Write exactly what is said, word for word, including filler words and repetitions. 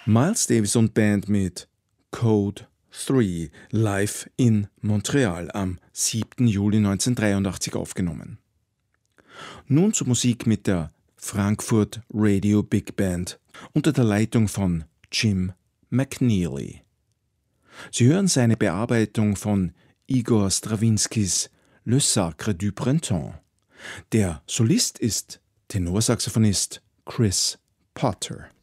Miles Davis und Band mit Code drei live in Montreal am siebten Juli neunzehnhundertdreiundachtzig aufgenommen. Nun zur Musik mit der Frankfurt Radio Big Band unter der Leitung von Jim McNeely. Sie hören seine Bearbeitung von Igor Strawinskys Le Sacre du Printemps. Der Solist ist Tenorsaxophonist Chris Potter.